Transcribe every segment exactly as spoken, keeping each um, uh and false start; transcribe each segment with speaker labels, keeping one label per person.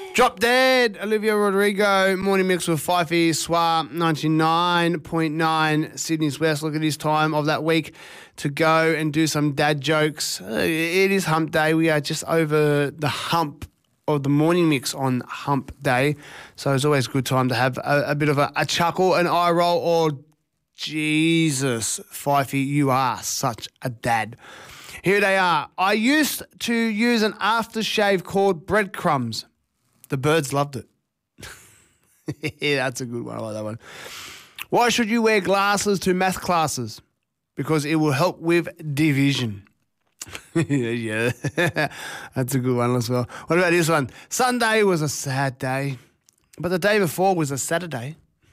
Speaker 1: Drop Dead, Olivia Rodrigo, Morning Mix with Fifey, Swar, ninety-nine point nine Sydney's West. Look at his time of that week to go and do some dad jokes. Uh, It is hump day. We are just over the hump of the morning mix on hump day. So it's always a good time to have a, a bit of a, a chuckle, an eye roll, or Jesus, Fifey, you are such a dad. Here they are. I used to use an aftershave called breadcrumbs. The birds loved it. Yeah, that's a good one. I like that one. Why should you wear glasses to math classes? Because it will help with division. Yeah, that's a good one as well. What about this one? Sunday was a sad day, but the day before was a Saturday.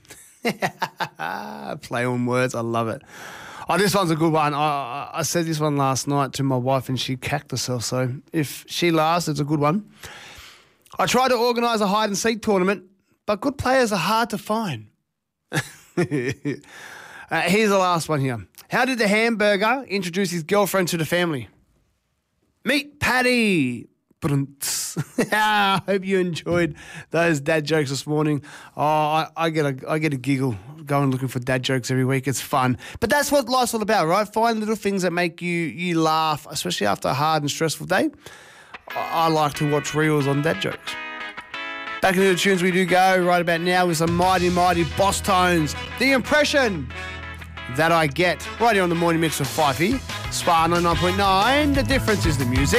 Speaker 1: Play on words. I love it. Oh, this one's a good one. I, I said this one last night to my wife and she cacked herself. So if she laughs, it's a good one. I tried to organise a hide-and-seek tournament, but good players are hard to find. uh, here's the last one here. How did the hamburger introduce his girlfriend to the family? Meet Patty. I hope you enjoyed those dad jokes this morning. Oh, I, I get a I get a giggle going looking for dad jokes every week. It's fun. But that's what life's all about, right? Find little things that make you, you laugh, especially after a hard and stressful day. I like to watch reels on dad jokes. Back into the tunes we do go right about now with some mighty, mighty Boss Tones. The Impression That I Get. Right here on the Morning Mix with Fifey. Spar ninety-nine point nine. The difference is the music.